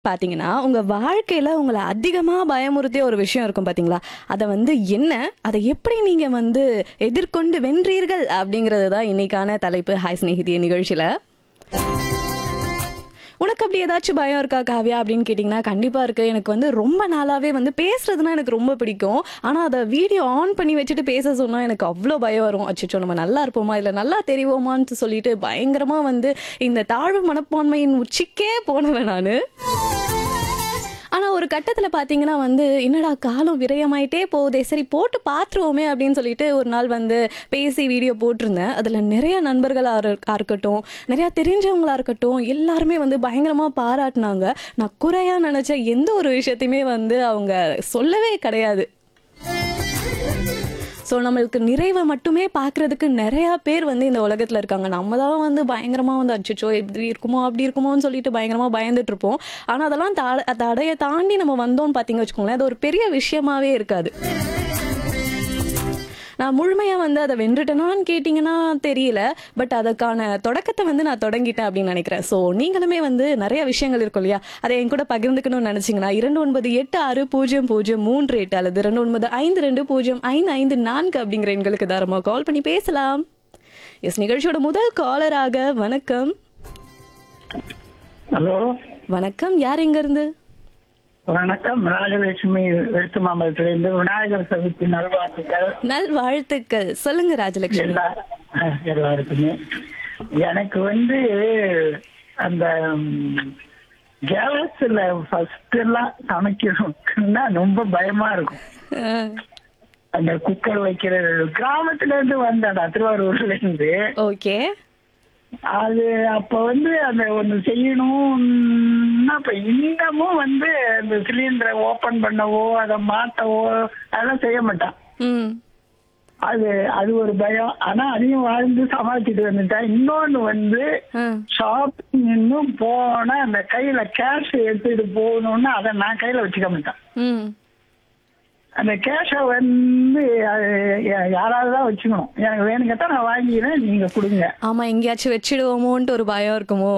பாத்தீங்கன்னா, உங்க வாழ்க்கையில உங்கள அதிகமா பயமுறுத்திய ஒரு விஷயம் இருக்கும் பாத்தீங்களா? அத என்ன? அத எப்படி நீங்க எதிர்கொண்டு வென்றீர்கள்? அப்படிங்கிறது தான் இன்னைக்கான தலைப்பு ஹாய் சிநேகிதியே நிகழ்ச்சியில. உனக்கு அப்படி ஏதாச்சும் பயம் இருக்கா காவ்யா? அப்படின்னு கேட்டிங்கன்னா, கண்டிப்பா இருக்கு. எனக்கு ரொம்ப நாளாவே பேசுறதுன்னா எனக்கு ரொம்ப பிடிக்கும். ஆனா, அத வீடியோ ஆன் பண்ணி வச்சுட்டு பேச சொன்னா எனக்கு அவ்ளோ பயம் வரும். அச்சச்சோ! நம்ம நல்லா இருப்போமா? இல்ல நல்லா தெரிவோமான்னு சொல்லிட்டு பயங்கரமா இந்த தாழ்வு மனப்பான்மையின் உச்சிக்கே போனவன் நானு. ஆனா ஒரு கட்டத்துல பாத்தீங்கன்னா என்னடா காலம் விரயமாயிட்டே போகுதே, சரி போட்டு பாத்துருவோமே அப்படின்னு சொல்லிட்டு ஒரு நாள் பேசி வீடியோ போட்டிருந்தேன். அதுல நிறைய நண்பர்களா இருக்கட்டும், நிறைய தெரிஞ்சவங்களா இருக்கட்டும், எல்லாருமே பயங்கரமா பாராட்டினாங்க. நான் குறையா நினைச்ச எந்த ஒரு விஷயத்தையுமே அவங்க சொல்லவே கிடையாது. ஸோ நம்மளுக்கு நிறைவை மட்டுமே பார்க்கறதுக்கு நிறையா பேர் இந்த உலகத்தில் இருக்காங்க. நம்ம தான் பயங்கரமா அச்சச்சோ இப்படி இருக்குமோ அப்படி இருக்குமோன்னு சொல்லிட்டு பயங்கரமா பயந்துட்டு இருப்போம். ஆனால் அதெல்லாம் தடையை தாண்டி நம்ம வந்தோம்னு பார்த்தீங்க வச்சுக்கோங்களேன், அது ஒரு பெரிய விஷயமாவே இருக்காது. நான் முழுமையா அதை வென்றுட்டேனான்னு கேட்டிங்கன்னா தெரியல. பட் அதுக்கான தொடக்கத்தை நான் தொடங்கிட்டேன் அப்படின்னு நினைக்கிறேன். ஸோ நீங்களுமே நிறைய விஷயங்கள் இருக்கும் இல்லையா, அதை என் கூட பகிர்ந்துக்கணும்னு நினைச்சீங்கன்னா 29860038 அல்லது 2952055554 அப்படிங்கிற எண்களுக்கு தாராளமாக கால் பண்ணி பேசலாம். எஸ், நிகழ்ச்சியோட முதல் காலராக வணக்கம். ஹலோ, வணக்கம். யார் எங்க இருந்து? வணக்கம். ராஜலட்சுமி வெறுத்து மாம்பலத்திலிருந்து விநாயகர் சதுர்த்தி நல்வாழ்த்துக்கள். நல்வாழ்த்துக்கள். சொல்லுங்க ராஜலட்சுமி. எல்லாருக்குமே எனக்கு அந்த கேஸ்ல ஃபர்ஸ்ட் எல்லாம் சமைக்கணும்னா ரொம்ப பயமா இருக்கும். அந்த குக்கர் வைக்கிறது கிராமத்துல இருந்து வந்தேன், திருவாரூர்ல இருந்து. ஓகே. அது அப்ப அந்த ஒண்ணு செய்யணும்னா இப்ப இன்னமும் அந்த சிலிண்டரை ஓபன் பண்ணவோ அதை மாட்டவோ அதெல்லாம் செய்ய மாட்டான். அது ஒரு பயம். ஆனா அதையும் வாழ்ந்து சமாளிச்சுட்டு வந்துட்டேன். இன்னொன்னு ஷாப்பிங் இன்னும் போனா அந்த கையில கேஷ் எடுத்துட்டு போகணும்னு அதை நான் கையில வச்சுக்க மாட்டேன். அந்த கேஷை யாராவது தான் வச்சுக்கணும். எனக்கு வேணுங்கட்டா நான் வாங்கிக்கிறேன், நீங்க கொடுங்க. ஆமா, எங்கேயாச்சும் வச்சிடுவோமோன்ட்டு ஒரு பயம் இருக்குமோ.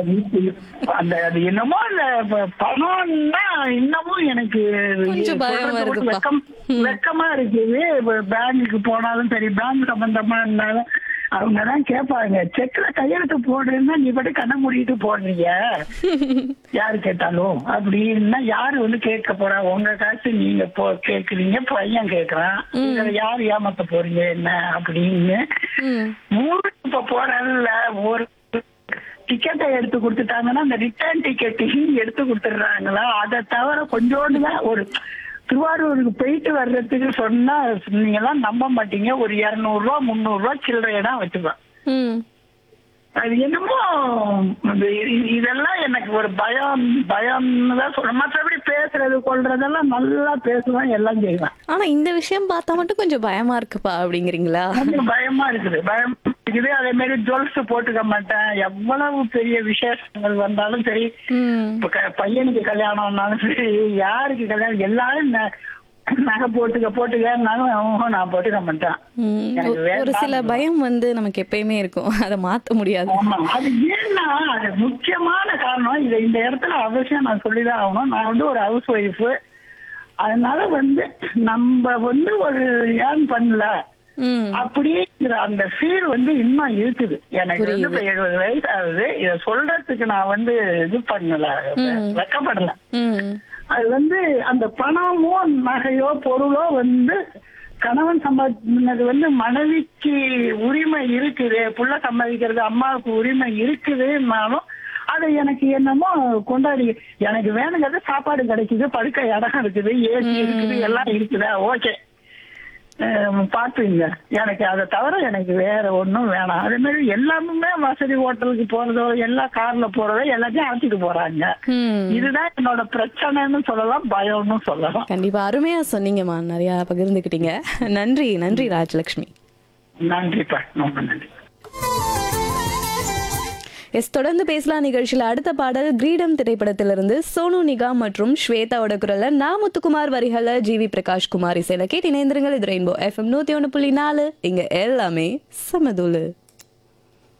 அது என்னமோ அந்த பணம்னா இன்னமும் எனக்கு கொஞ்சம் பயமா இருக்குப்பா. வெக்கமா இருக்குது. பேங்குக்கு போனாலும் சரி, பேங்க் சம்பந்தமா இருந்தாலும் அவங்கதான் கேட்பாங்க, செக்ல கையெழுத்து போடுறேன்னா நீ பட்டு கண்ணை மூடிட்டு போடுறீங்க யாரு கேட்டாலும் அப்படின்னா யாரு கேட்க போறா? உங்க காசு நீங்க கேக்குறீங்க, பையன் கேக்குறான், யாரு ஏமாத்த போறீங்க என்ன அப்படின்னு. ஊருக்கு இப்ப போறதுல ஒரு டிக்கெட்டை எடுத்து கொடுத்துட்டாங்கன்னா அந்த ரிட்டர்ன் டிக்கெட்டையும் எடுத்து கொடுத்துடுறாங்களா? அதை தவிர கொஞ்சோண்டுதான் ஒரு திருவாரூருக்கு போயிட்டு வர்றதுக்கு சொன்னா நீங்க எல்லாம் நம்ப மாட்டீங்க, ஒரு 200 ரூபா 300 ரூபா சில்லறையா வச்சுப்பேன். அது என்னமோ இதெல்லாம் எனக்கு ஒரு பயம்னு தான் சொல்றேன். மற்றபடி பேசுறது கொள்றதெல்லாம் நல்லா பேசுவேன், எல்லாம் செய்வேன். ஆனா இந்த விஷயம் பார்த்தா மட்டும் கொஞ்சம் பயமா இருக்குப்பா அப்படிங்கிறீங்களா? கொஞ்சம் பயமா இருக்குது. அதே மாதிரி ஜுவல்ஸ் போட்டுக்க மாட்டேன். எவ்வளவு பெரிய விசேஷங்கள் வந்தாலும் சரி, பையனுக்கு கல்யாணம்னாலும் சரி, யாருக்கு கல்யாணம், எல்லாரும் நகை போட்டுக்க நான் போட்டுக்க மாட்டேன். ஒரு சில பயம் நமக்கு எப்பயுமே இருக்கும், அதை மாத்த முடியாது. அது ஏன்னா அது முக்கியமான காரணம். இந்த இடத்துல அவசியம் நான் சொல்லிதான் ஆகணும். நான் ஒரு ஹவுஸ் ஒய்ஃப். அதனால நம்ம ஒரு ஏர்ன் பண்ணல அப்படிங்கிற அந்த ஃபீல் இன்னும் இருக்குது. எனக்கு 70 வயசு ஆகுது. இத சொல்றதுக்கு நான் இது பண்ணல, வெக்கப்படல. அது அந்த பணமோ நகையோ பொருளோ கணவன் சம்பாதினது மனைவிக்கு உரிமை இருக்குது, புள்ள சம்பாதிக்கிறது அம்மாவுக்கு உரிமை இருக்குதுன்னாலும் அதை எனக்கு என்னமோ கொண்டாடி, எனக்கு வேணுங்கிறது சாப்பாடு கிடைக்குது, படுக்க இடம் இருக்குது, ஏசி இருக்குது, எல்லாம் இருக்குதா, ஓகே பாத்துங்க. எனக்கு அதை தவிர எனக்கு வேற ஒண்ணும் வேணாம். அதே மாதிரி எல்லாமே வசதி ஹோட்டலுக்கு போறதோ, எல்லா கார்ல போறதோ எல்லாத்தையும் அழைச்சிட்டு போறாங்க. இதுதான் என்னோட பிரச்சனைன்னு சொல்லலாம், பயம்னு சொல்லலாம். கண்டிப்பா அருமையா சொன்னீங்கம்மா, நிறைய பகிர்ந்துக்கிட்டீங்க. நன்றி. நன்றி ராஜலட்சுமி. நன்றிப்பா, ரொம்ப நன்றி. எஸ், தொடர்ந்து பேசலாம் நிகழ்ச்சியில் அடுத்த பாடல் கிரீடம் திரைப்படத்திலிருந்து சோனு நிகாம் மற்றும் ஸ்வேதாவோட குரல்ல நான் முத்துக்குமார் வரிகள ஜிவி பிரகாஷ் குமார் இசையில கேட்டு இணைந்திருங்கள். இது ரெயின்போ FM 101.4. இங்க எல்லாமே சமதுலு.